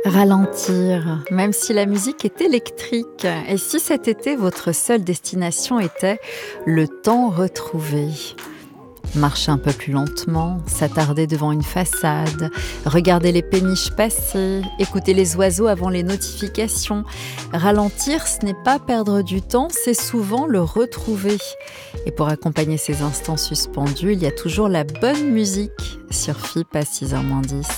Ralentir, même si la musique est électrique. Et si cet été, votre seule destination était le temps retrouvé? Marcher un peu plus lentement, s'attarder devant une façade, regarder les péniches passer, écouter les oiseaux avant les notifications. Ralentir, ce n'est pas perdre du temps, c'est souvent le retrouver. Et pour accompagner ces instants suspendus, il y a toujours la bonne musique sur FIP à 6h-10.